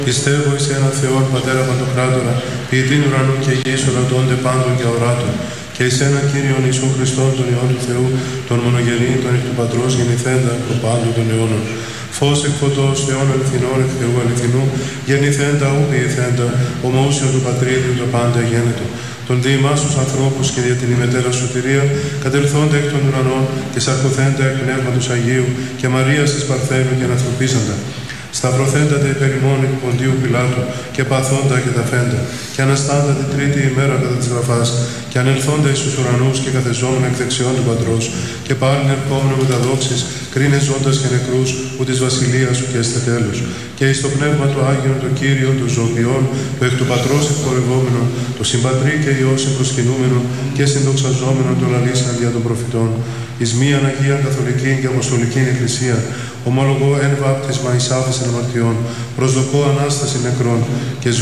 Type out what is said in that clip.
Πιστεύω εις έναν Θεόν Πατέρα Παντοκράτορα, ποιητήν ουρανού και γης ορατώνται πάντων και αοράτων, και εις έναν Κύριον Ιησούν Χριστόν, τον Υιόν του Θεού, τον μονογενή, τον εκ του Πατρός γεννηθέντα προπάντων των αιώνων. Φως εκ φωτός, Θεόν αληθινών εκ Θεού αληθινού, γεννηθέντα ου ποιηθέντα, ομοούσιον του Πατρίδιου το πάντα γένετο. Τον διημάς τους ανθρώπους και δια την ημετέρα σωτηρία, κατελθόντα εκ των ουρανών και σαρκωθέντα εκ Πνεύματος Αγίου και Μαρίας της Παρθένου και ανθρωπίζοντα. Σταυρωθέντα τα υπέρ ημών εκ Ποντίου Πιλάτου και παθόντα και ταφέντα, και αναστάντα την τρίτη ημέρα κατά της γραφάς, και ανελθόντα εις τους ουρανούς και καθεζόμενα εκ δεξιών του Πατρός, και πάλιν ερχόμενο με τα δόξης, κρίνες ζώντας και νεκρούς, που της βασιλείας σου και έστε τέλος. Και εις το πνεύμα του Άγιον, το Κύριο, των ζωοποιών, το εκ του Πατρός εκπορευόμενο, το συμπατρί και Υιό συμπροσκυνούμενο και συνδοξαζόμενο το λαλήσαν δια των προφητών, εις μίαν Αγία Καθολική και Αποστολική Εκκλησία, ομολογώ εν βάπτισμα εις άφεσιν αμαρτιών, προσδοκώ Ανάσταση νεκρών και